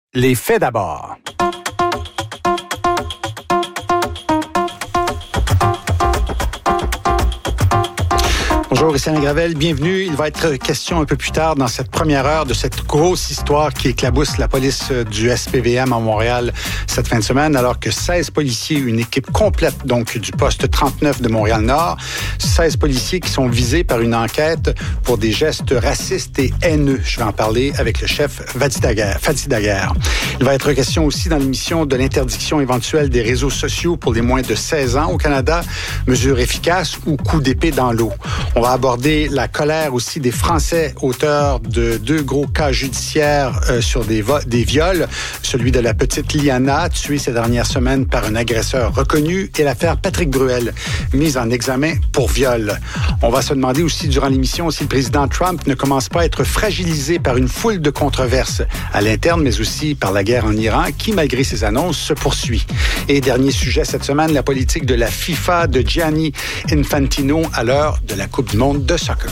Les faits d'abord. Bonjour, ici Alain Gravel, bienvenue. Il va être question un peu plus tard dans cette première heure de cette grosse histoire qui éclabousse la police du SPVM à Montréal cette fin de semaine, alors que 16 policiers, une équipe complète donc du poste 39 de Montréal-Nord, 16 policiers qui sont visés par une enquête pour des gestes racistes et haineux. Je vais en parler avec le chef Fatih Daguerre. Il va être question aussi dans l'émission de l'interdiction éventuelle des réseaux sociaux pour les moins de 16 ans au Canada, mesure efficace ou coup d'épée dans l'eau. On va aborder la colère aussi des Français auteurs de 2 gros cas judiciaires sur des viols. Celui de la petite Liana, tuée ces dernières semaines par un agresseur reconnu, et l'affaire Patrick Bruel, mise en examen pour viol. On va se demander aussi durant l'émission si le président Trump ne commence pas à être fragilisé par une foule de controverses à l'interne, mais aussi par la guerre en Iran, qui, malgré ses annonces, se poursuit. Et dernier sujet cette semaine, la politique de la FIFA de Gianni Infantino à l'heure de la Coupe du monde de soccer.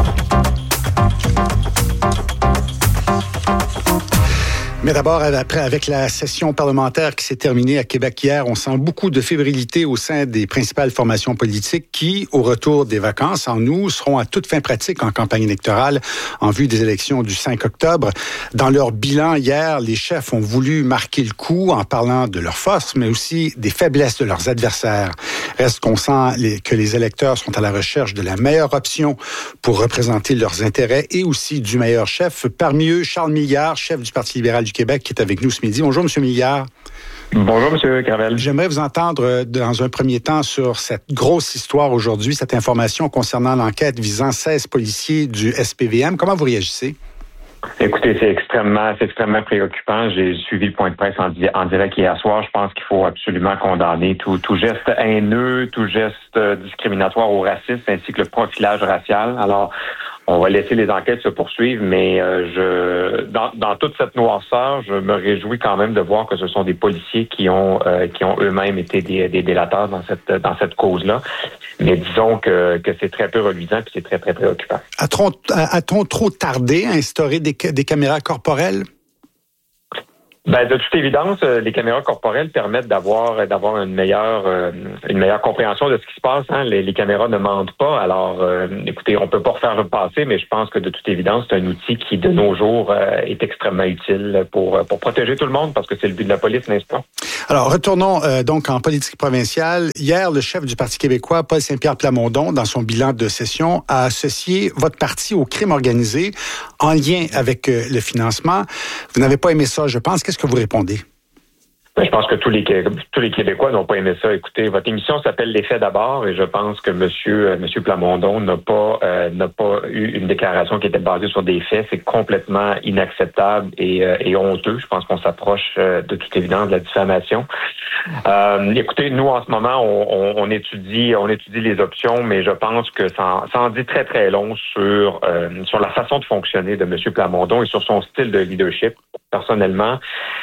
Mais d'abord, avec la session parlementaire qui s'est terminée à Québec hier, on sent beaucoup de fébrilité au sein des principales formations politiques qui, au retour des vacances en août, seront à toute fin pratique en campagne électorale en vue des élections du 5 octobre. Dans leur bilan hier, les chefs ont voulu marquer le coup en parlant de leurs forces, mais aussi des faiblesses de leurs adversaires. Reste qu'on sent que les électeurs sont à la recherche de la meilleure option pour représenter leurs intérêts et aussi du meilleur chef. Parmi eux, Charles Milliard, chef du Parti libéral du Québec, qui est avec nous ce midi. Bonjour, M. Milliard. Bonjour, M. Gravel. J'aimerais vous entendre dans un premier temps sur cette grosse histoire aujourd'hui, cette information concernant l'enquête visant 16 policiers du SPVM. Comment vous réagissez? Écoutez, c'est extrêmement préoccupant. J'ai suivi le point de presse en direct hier soir. Je pense qu'il faut absolument condamner tout geste haineux, tout geste discriminatoire au racisme, ainsi que le profilage racial. Alors, on va laisser les enquêtes se poursuivre, mais dans toute cette noirceur, je me réjouis quand même de voir que ce sont des policiers qui ont eux-mêmes été des délateurs dans cette cause-là. Mais disons que c'est très peu reluisant et c'est très, très préoccupant. A-t-on trop tardé à instaurer des caméras corporelles? Ben, de toute évidence, les caméras corporelles permettent d'avoir une meilleure compréhension de ce qui se passe. Hein. Les caméras ne mentent pas. Alors, écoutez, on peut pas refaire le passé, mais je pense que de toute évidence, c'est un outil qui, de nos jours, est extrêmement utile pour protéger tout le monde, parce que c'est le but de la police, n'est-ce pas? Alors, retournons donc en politique provinciale. Hier, le chef du Parti québécois, Paul Saint-Pierre Plamondon, dans son bilan de session, a associé votre parti au crime organisé en lien avec le financement. Vous n'avez pas aimé ça, je pense. Qu'est-ce que vous répondez? Je pense que tous les Québécois n'ont pas aimé ça. Écoutez, votre émission s'appelle Les faits d'abord, et je pense que Monsieur Plamondon n'a pas eu une déclaration qui était basée sur des faits. C'est complètement inacceptable et honteux. Je pense qu'on s'approche de toute évidence de la diffamation. Écoutez, nous en ce moment, on étudie les options, mais je pense que ça en dit très très long sur la façon de fonctionner de Monsieur Plamondon et sur son style de leadership. Personnellement,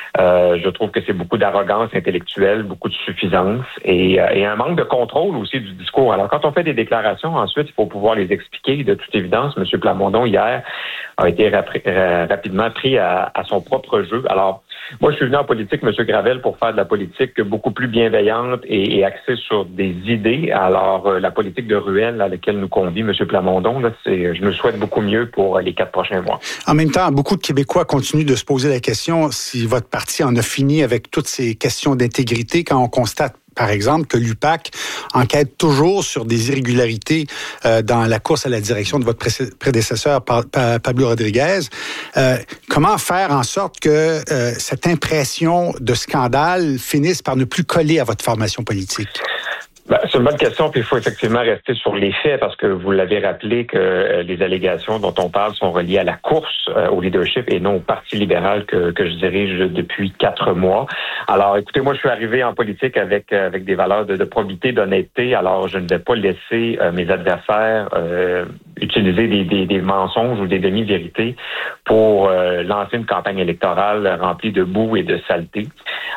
je trouve que c'est beaucoup d'arrogance intellectuelle, beaucoup de suffisance et un manque de contrôle aussi du discours. Alors, quand on fait des déclarations, ensuite, il faut pouvoir les expliquer. De toute évidence, M. Plamondon, hier, a été rapidement pris à son propre jeu. Alors, moi, je suis venu en politique, M. Gravel, pour faire de la politique beaucoup plus bienveillante et axée sur des idées. Alors, la politique de ruelle à laquelle nous convie M. Plamondon, là, je me souhaite beaucoup mieux pour les 4 prochains mois. En même temps, beaucoup de Québécois continuent de se poser la question si votre parti en a fini avec toutes ces questions d'intégrité quand on constate, par exemple, que l'UPAC enquête toujours sur des irrégularités dans la course à la direction de votre prédécesseur, Pablo Rodriguez. Comment faire en sorte que cette impression de scandale finisse par ne plus coller à votre formation politique? C'est une bonne question, puis il faut effectivement rester sur les faits, parce que vous l'avez rappelé que les allégations dont on parle sont reliées à la course au leadership et non au Parti libéral que je dirige depuis 4 mois. Alors, écoutez, moi, je suis arrivé en politique avec des valeurs de probité, d'honnêteté. Alors, je ne vais pas laisser mes adversaires utiliser des mensonges ou des demi-vérités pour lancer une campagne électorale remplie de boue et de saleté.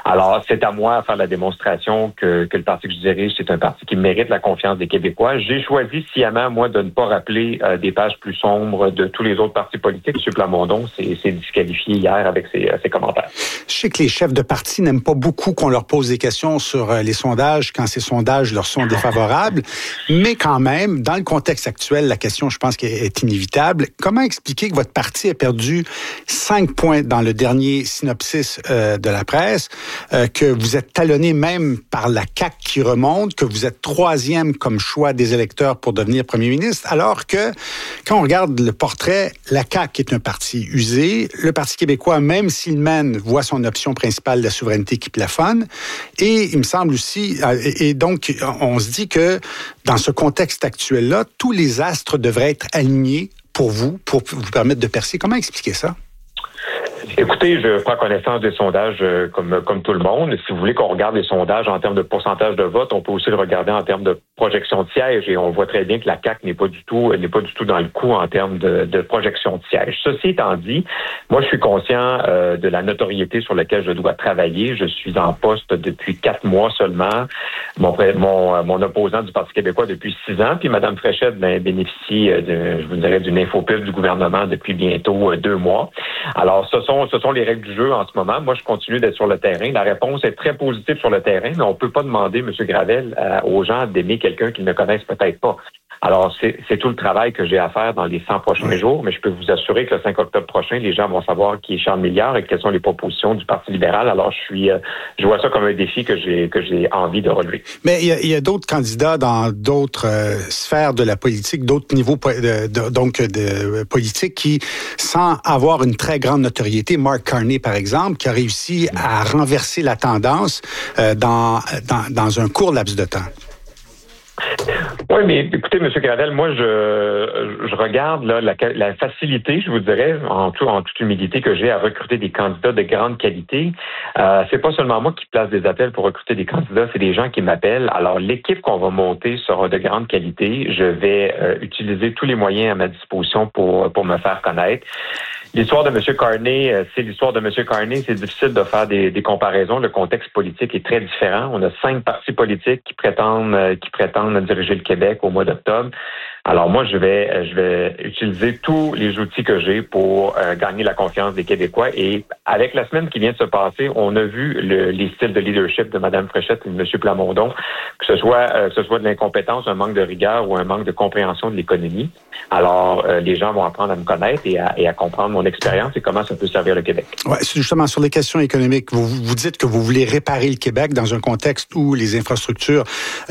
Alors, c'est à moi à faire la démonstration que le parti que je dirige, c'est un parti qui mérite la confiance des Québécois. J'ai choisi sciemment, moi, de ne pas rappeler des pages plus sombres de tous les autres partis politiques. M. Plamondon s'est disqualifié hier avec ses commentaires. Je sais que les chefs de parti n'aiment pas beaucoup qu'on leur pose des questions sur les sondages quand ces sondages leur sont défavorables, mais quand même, dans le contexte actuel, la question, je pense, est inévitable. Comment expliquer que votre parti a perdu 5 points dans le dernier synopsis de la presse, que vous êtes talonné même par la CAQ qui remonte, que vous êtes 3e comme choix des électeurs pour devenir premier ministre, alors que, quand on regarde le portrait, la CAQ est un parti usé, le Parti québécois, même s'il mène, voit son option principale, la souveraineté, qui plafonne, et il me semble aussi, et donc on se dit que dans ce contexte actuel-là, tous les astres devraient être alignés pour vous permettre de percer. Comment expliquer ça? Écoutez, je prends connaissance des sondages comme tout le monde. Si vous voulez qu'on regarde les sondages en termes de pourcentage de vote, on peut aussi le regarder en termes de projection de sièges et on voit très bien que la CAQ n'est pas du tout dans le coup en termes de projection de sièges. Ceci étant dit, moi je suis conscient de la notoriété sur laquelle je dois travailler. Je suis en poste depuis 4 mois seulement. Mon opposant du Parti québécois depuis 6 ans, puis Mme Fréchette bénéficie, je vous dirais, d'une infopub du gouvernement depuis bientôt 2 mois. Alors, ce sont les règles du jeu en ce moment. Moi, je continue d'être sur le terrain. La réponse est très positive sur le terrain, mais on peut pas demander, M. Gravel, aux gens d'aimer quelqu'un qu'ils ne connaissent peut-être pas. Alors, c'est tout le travail que j'ai à faire dans les 100 prochains jours, mais je peux vous assurer que le 5 octobre prochain, les gens vont savoir qui est Charles Milliard et quelles sont les propositions du Parti libéral. Alors, je vois ça comme un défi que j'ai envie de relever. Mais il y a d'autres candidats dans d'autres sphères de la politique, d'autres niveaux de politique qui, sans avoir une très grande notoriété, Mark Carney, par exemple, qui a réussi à renverser la tendance dans un court laps de temps. Oui, mais écoutez, M. Gravel, moi, je regarde là, la facilité, je vous dirais, en toute humilité, que j'ai à recruter des candidats de grande qualité. C'est pas seulement moi qui place des appels pour recruter des candidats, c'est des gens qui m'appellent. Alors, l'équipe qu'on va monter sera de grande qualité. Je vais utiliser tous les moyens à ma disposition pour me faire connaître. L'histoire de M. Carney, c'est l'histoire de M. Carney. C'est difficile de faire des comparaisons. Le contexte politique est très différent. On a 5 partis politiques qui prétendent diriger le Québec au mois d'octobre. Alors moi, je vais utiliser tous les outils que j'ai pour gagner la confiance des Québécois. Et avec la semaine qui vient de se passer, on a vu les styles de leadership de Mme Fréchette et de M. Plamondon, que ce soit de l'incompétence, un manque de rigueur ou un manque de compréhension de l'économie. Alors, les gens vont apprendre à me connaître et à comprendre mon expérience et comment ça peut servir le Québec. Ouais, justement, sur les questions économiques, vous dites que vous voulez réparer le Québec dans un contexte où les infrastructures